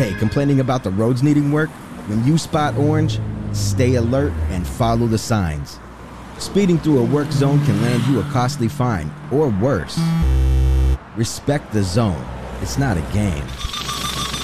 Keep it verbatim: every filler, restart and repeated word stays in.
Hey, complaining about the roads needing work? When you spot orange, stay alert and follow the signs. Speeding through a work zone can land you a costly fine, or worse. Respect the zone. It's not a game.